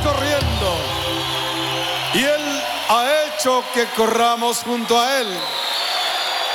corriendo. Y Él ha hecho que corramos junto a Él.